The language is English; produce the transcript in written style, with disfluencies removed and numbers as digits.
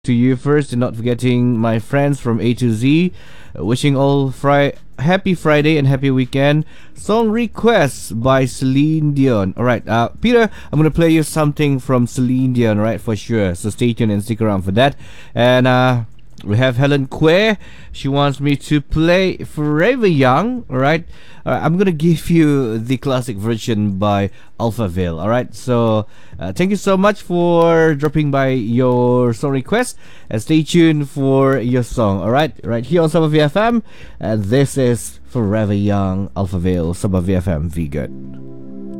to you first, and not forgetting my friends from A to Z. Wishing all happy Friday and happy weekend. Song requests by Celine Dion. All right, Peter, I'm gonna play you something from Celine Dion, right, for sure. So stay tuned and stick around for that. And we have Helen Quay. She wants me to play Forever Young. All right, I'm gonna give you the classic version by Alphaville. All right, so thank you so much for dropping by your song request, and stay tuned for your song. All right here on Summer VFM, and this is Forever Young, Alphaville, Summer VFM. Be good.